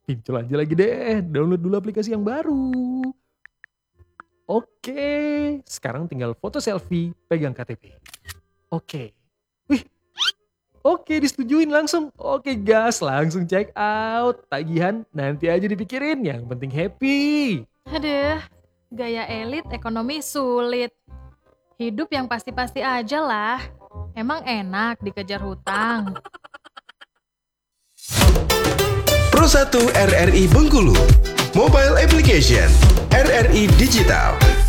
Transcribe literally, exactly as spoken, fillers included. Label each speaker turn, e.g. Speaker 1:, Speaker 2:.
Speaker 1: Pinjol aja lagi deh, download dulu aplikasi yang baru. Oke, sekarang tinggal foto selfie, pegang K T P. Oke. Wih, oke disetujuin langsung. Oke gas, langsung check out. Tagihan nanti aja dipikirin, yang penting happy.
Speaker 2: Aduh, gaya elit ekonomi sulit. Hidup yang pasti-pasti aja lah. Emang enak dikejar hutang.
Speaker 3: Pro satu R R I Bengkulu, Mobile Application, R R I Digital.